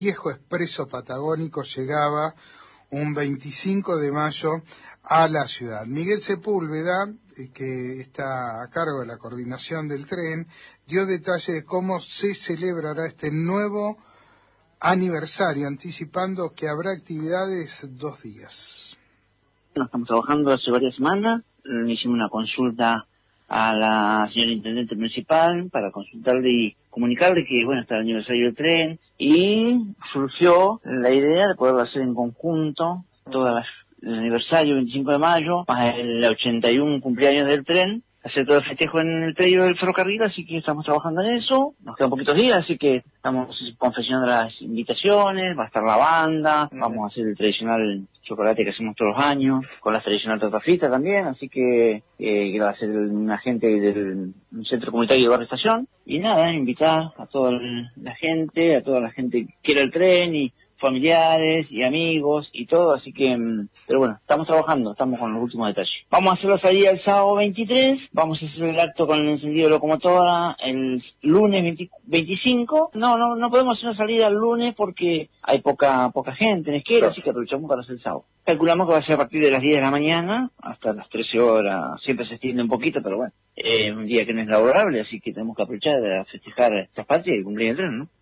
viejo expreso patagónico llegaba un 25 de mayo a la ciudad. Miguel Sepúlveda, que está a cargo de la coordinación del tren, dio detalle de cómo se celebrará este nuevo aniversario, anticipando que habrá actividades 2 días. Estamos trabajando hace varias semanas, hicimos una consulta a la señora Intendente Municipal para consultarle y comunicarle que, está el aniversario del tren, y surgió la idea de poderlo hacer en conjunto, el aniversario 25 de mayo, más el 81 cumpleaños del tren, hacer todo el festejo en el predio del ferrocarril, así que estamos trabajando en eso. Nos quedan poquitos días, así que estamos confeccionando las invitaciones, va a estar la banda, vamos a hacer el tradicional chocolate que hacemos todos los años, con la tradicional torta frita también, así que va a ser una gente del centro comunitario de Barrio Estación. Y nada, invitar a toda la gente, que quiera el tren, y familiares y amigos y todo, así que, pero bueno, estamos trabajando, estamos con los últimos detalles. Vamos a hacer la salida el sábado 23, vamos a hacer el acto con el encendido de locomotora el lunes 25. No podemos hacer una salida el lunes porque hay poca gente en Esquel, así que aprovechamos para hacer el sábado. Calculamos que va a ser a partir de las 10 de la mañana hasta las 13 horas, siempre se extiende un poquito, pero bueno, es un día que no es laborable, así que tenemos que aprovechar de festejar estas partes y el cumpleaños del tren, ¿no?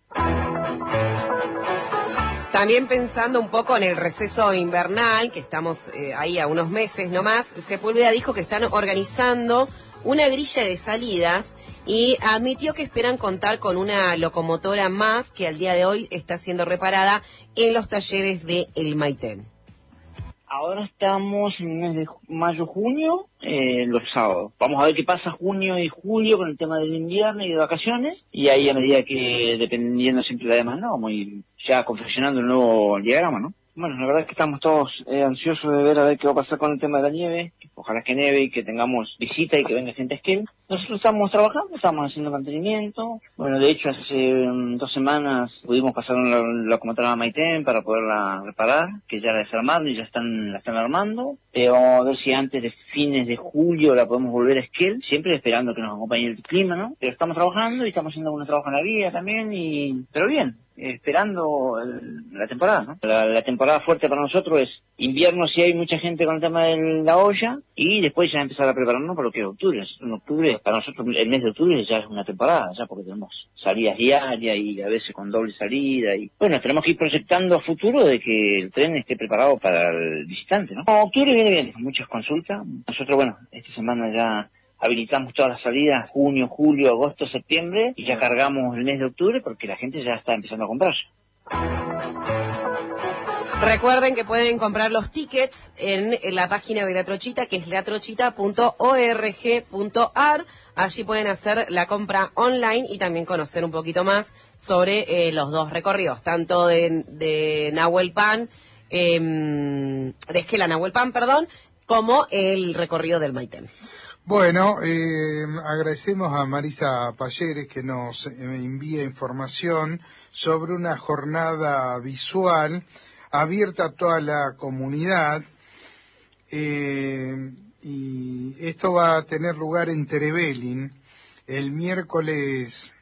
También pensando un poco en el receso invernal, que estamos ahí a unos meses nomás, Sepúlveda dijo que están organizando una grilla de salidas y admitió que esperan contar con una locomotora más que al día de hoy está siendo reparada en los talleres de El Maitén. Ahora estamos en el mes de mayo-junio, los sábados. Vamos a ver qué pasa junio y julio con el tema del invierno y de vacaciones, y ahí a medida que, dependiendo siempre de la demanda, vamos a ir ya confeccionando el nuevo diagrama, ¿no? Bueno, la verdad es que estamos todos ansiosos de ver a ver qué va a pasar con el tema de la nieve. Ojalá que nieve y que tengamos visita y que venga gente a Esquel. Nosotros estamos trabajando, estamos haciendo mantenimiento. Bueno, de hecho, hace 2 semanas pudimos pasar una locomotora a Maitén para poderla reparar, que ya la desarmaron y ya la están armando. Vamos a ver si antes de fines de julio la podemos volver a Esquel, siempre esperando que nos acompañe el clima, ¿no? Pero estamos trabajando y estamos haciendo algunos trabajos en la vía también, pero bien, esperando la temporada, ¿no? La temporada fuerte para nosotros es invierno, si hay mucha gente con el tema de la olla, y después ya empezar a prepararnos para lo que es octubre. En octubre, para nosotros el mes de octubre ya es una temporada, ya porque tenemos salidas diarias y a veces con doble salida, y bueno, tenemos que ir proyectando a futuro de que el tren esté preparado para el visitante, ¿no? Octubre viene bien, muchas consultas. Nosotros, esta semana ya habilitamos todas las salidas, junio, julio, agosto, septiembre, y ya cargamos el mes de octubre porque la gente ya está empezando a comprar. Recuerden que pueden comprar los tickets en la página de La Trochita, que es latrochita.org.ar. Allí pueden hacer la compra online y también conocer un poquito más sobre los 2 recorridos, tanto de Nahuelpan, de Esquel a Nahuelpan, como el recorrido del Maitén. Bueno, agradecemos a Marisa Palleres que nos envía información sobre una jornada visual abierta a toda la comunidad, y esto va a tener lugar en Trevelin el miércoles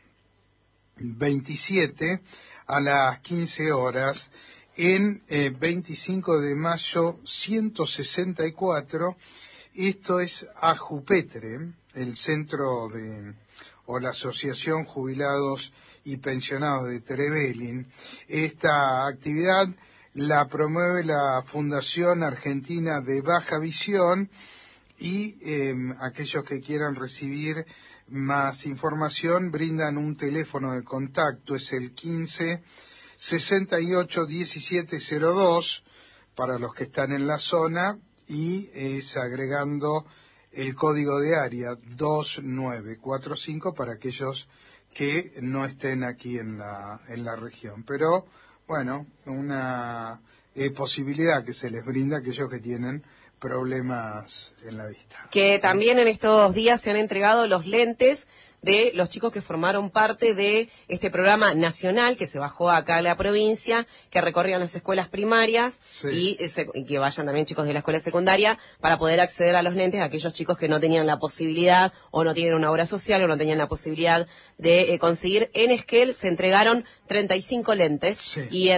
27 a las 15 horas en 25 de mayo 164. Esto es Ajupetre, el centro o la Asociación Jubilados y Pensionados de Trevelin. Esta actividad la promueve la Fundación Argentina de Baja Visión, y aquellos que quieran recibir más información brindan un teléfono de contacto, es el 15 68 1702 para los que están en la zona, y es agregando el código de área 2945 para aquellos que no estén aquí en la región. Pero bueno, una posibilidad que se les brinda a aquellos que tienen problemas en la vista. Que también en estos días se han entregado los lentes de los chicos que formaron parte de este programa nacional que se bajó acá en la provincia, que recorrían las escuelas primarias y que vayan también chicos de la escuela secundaria para poder acceder a los lentes a aquellos chicos que no tenían la posibilidad o no tienen una obra social o no tenían la posibilidad de conseguir. En Esquel se entregaron 35 lentes y